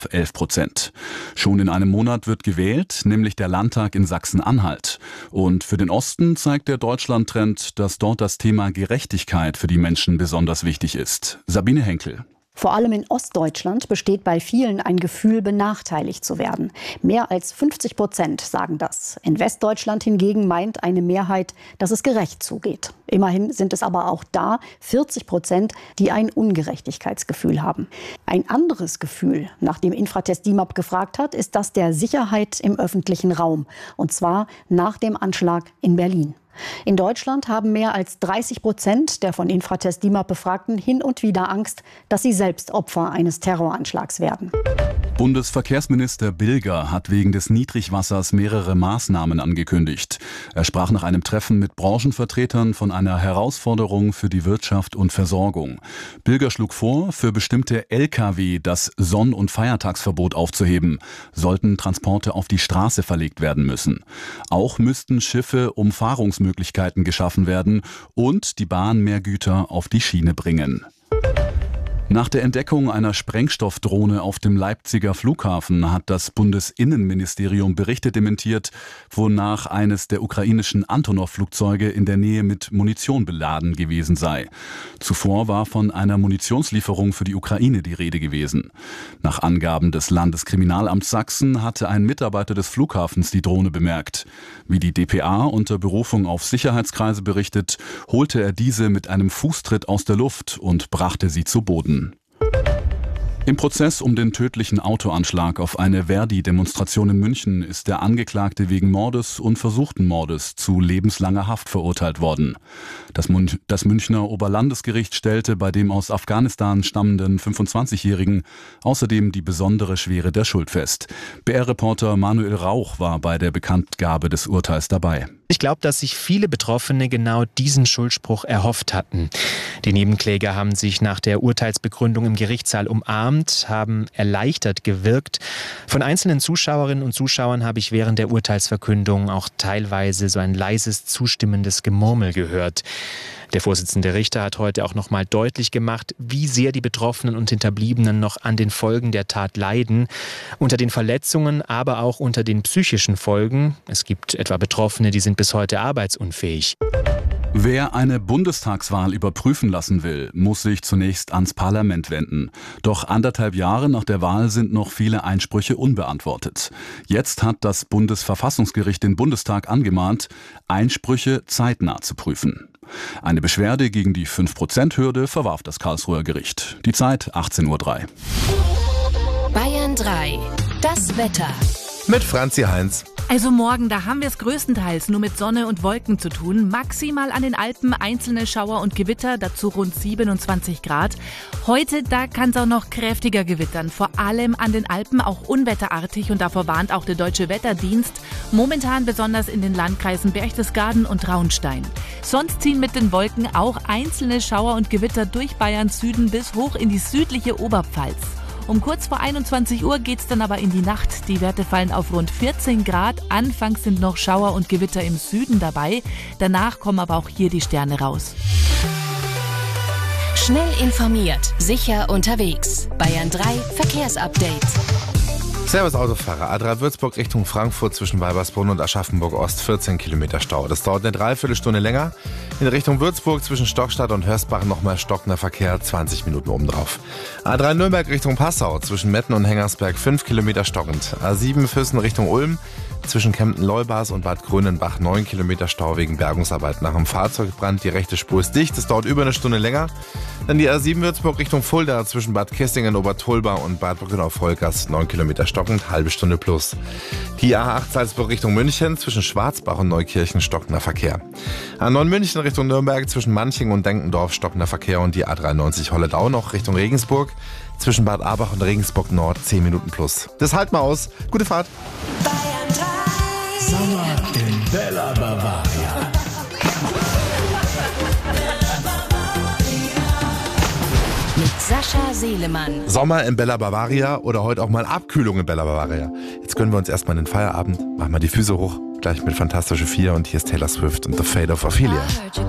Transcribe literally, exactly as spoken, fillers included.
elf Prozent. Schon in einem Monat wird gewählt, nämlich der Landtag in Sachsen-Anhalt. Und für den Osten zeigt der Deutschland-Trend, dass dort das Thema Gerechtigkeit für die Menschen besonders wichtig ist. Sabine Henkel. Vor allem in Ostdeutschland besteht bei vielen ein Gefühl, benachteiligt zu werden. Mehr als fünfzig Prozent sagen das. In Westdeutschland hingegen meint eine Mehrheit, dass es gerecht zugeht. Immerhin sind es aber auch da vierzig Prozent, die ein Ungerechtigkeitsgefühl haben. Ein anderes Gefühl, nach dem Infratest D I M A P gefragt hat, ist das der Sicherheit im öffentlichen Raum. Und zwar nach dem Anschlag in Berlin. In Deutschland haben mehr als dreißig Prozent der von Infratest D I M A P Befragten hin und wieder Angst, dass sie selbst Opfer eines Terroranschlags werden. Bundesverkehrsminister Bilger hat wegen des Niedrigwassers mehrere Maßnahmen angekündigt. Er sprach nach einem Treffen mit Branchenvertretern von einer Herausforderung für die Wirtschaft und Versorgung. Bilger schlug vor, für bestimmte L K W das Sonn- und Feiertagsverbot aufzuheben. Sollten Transporte auf die Straße verlegt werden müssen. Auch müssten Schiffe Umfahrungsmöglichkeiten geschaffen werden und die Bahn mehr Güter auf die Schiene bringen. Nach der Entdeckung einer Sprengstoffdrohne auf dem Leipziger Flughafen hat das Bundesinnenministerium Berichte dementiert, wonach eines der ukrainischen Antonov-Flugzeuge in der Nähe mit Munition beladen gewesen sei. Zuvor war von einer Munitionslieferung für die Ukraine die Rede gewesen. Nach Angaben des Landeskriminalamts Sachsen hatte ein Mitarbeiter des Flughafens die Drohne bemerkt. Wie die d p a unter Berufung auf Sicherheitskreise berichtet, holte er diese mit einem Fußtritt aus der Luft und brachte sie zu Boden. Im Prozess um den tödlichen Autoanschlag auf eine Verdi-Demonstration in München ist der Angeklagte wegen Mordes und versuchten Mordes zu lebenslanger Haft verurteilt worden. Das, Mün- das Münchner Oberlandesgericht stellte bei dem aus Afghanistan stammenden fünfundzwanzigjährigen außerdem die besondere Schwere der Schuld fest. B R-Reporter Manuel Rauch war bei der Bekanntgabe des Urteils dabei. Ich glaube, dass sich viele Betroffene genau diesen Schuldspruch erhofft hatten. Die Nebenkläger haben sich nach der Urteilsbegründung im Gerichtssaal umarmt, haben erleichtert gewirkt. Von einzelnen Zuschauerinnen und Zuschauern habe ich während der Urteilsverkündung auch teilweise so ein leises, zustimmendes Gemurmel gehört. Der Vorsitzende Richter hat heute auch noch mal deutlich gemacht, wie sehr die Betroffenen und Hinterbliebenen noch an den Folgen der Tat leiden. Unter den Verletzungen, aber auch unter den psychischen Folgen. Es gibt etwa Betroffene, die sind bis heute arbeitsunfähig. Wer eine Bundestagswahl überprüfen lassen will, muss sich zunächst ans Parlament wenden. Doch anderthalb Jahre nach der Wahl sind noch viele Einsprüche unbeantwortet. Jetzt hat das Bundesverfassungsgericht den Bundestag angemahnt, Einsprüche zeitnah zu prüfen. Eine Beschwerde gegen die fünf Prozent Hürde verwarf das Karlsruher Gericht. Die Zeit achtzehn Uhr drei. Bayern drei. Das Wetter. Mit Franzi Heinz. Also morgen, da haben wir es größtenteils nur mit Sonne und Wolken zu tun. Maximal an den Alpen einzelne Schauer und Gewitter, dazu rund siebenundzwanzig Grad. Heute, da kann es auch noch kräftiger gewittern, vor allem an den Alpen, auch unwetterartig, und davor warnt auch der Deutsche Wetterdienst. Momentan besonders in den Landkreisen Berchtesgaden und Traunstein. Sonst ziehen mit den Wolken auch einzelne Schauer und Gewitter durch Bayerns Süden bis hoch in die südliche Oberpfalz. Um kurz vor einundzwanzig Uhr geht's dann aber in die Nacht. Die Werte fallen auf rund vierzehn Grad. Anfangs sind noch Schauer und Gewitter im Süden dabei. Danach kommen aber auch hier die Sterne raus. Schnell informiert, sicher unterwegs. Bayern drei Verkehrsupdate. Servus Autofahrer. A drei Würzburg Richtung Frankfurt zwischen Weibersbrunn und Aschaffenburg Ost vierzehn Kilometer Stau. Das dauert eine Dreiviertelstunde länger. In Richtung Würzburg zwischen Stockstadt und Hörsbach nochmal stockender Verkehr, zwanzig Minuten obendrauf. A drei Nürnberg Richtung Passau zwischen Metten und Hengersberg fünf Kilometer stockend. A sieben Füssen Richtung Ulm zwischen Kempten-Leubars und Bad Grönenbach neun Kilometer Stau wegen Bergungsarbeit nach einem Fahrzeugbrand. Die rechte Spur ist dicht, es dauert über eine Stunde länger. Dann die A sieben Würzburg Richtung Fulda zwischen Bad Kissingen, Obertolba und Bad Brückenau-Volkers neun Kilometer stockend, halbe Stunde plus. Die A acht Salzburg Richtung München zwischen Schwarzbach und Neukirchen stockender Verkehr. A neun München Richtung Nürnberg zwischen Manching und Denkendorf stockender Verkehr und die A dreiundneunzig Holledau noch Richtung Regensburg zwischen Bad Abach und Regensburg Nord zehn Minuten plus. Das halten wir aus. Gute Fahrt. Sommer in Bella Bavaria. Mit Sascha Selemann. Sommer in Bella Bavaria oder heute auch mal Abkühlung in Bella Bavaria. Jetzt gönnen wir uns erstmal den Feierabend, machen wir die Füße hoch, gleich mit Fantastische Vier und hier ist Taylor Swift und The Fate of Ophelia.